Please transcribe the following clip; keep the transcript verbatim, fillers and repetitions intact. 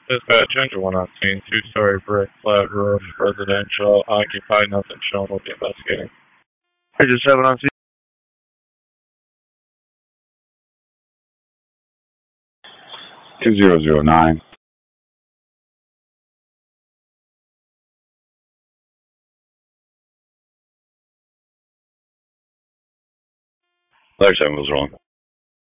Dispatch engine one nineteen, two-story brick, flat roof, residential, occupied, nothing shown, will be investigating. Pager seven on scene. two zero zero nine. Letter seven was wrong.